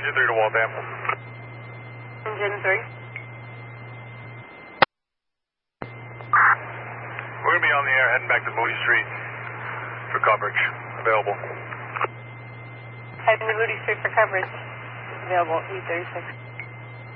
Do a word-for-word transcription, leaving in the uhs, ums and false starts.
engine three to Waltham. Engine three. We're going to be on the air heading back to Moody Street for coverage. Available. Heading to Moody Street for coverage. Available, E thirty-six.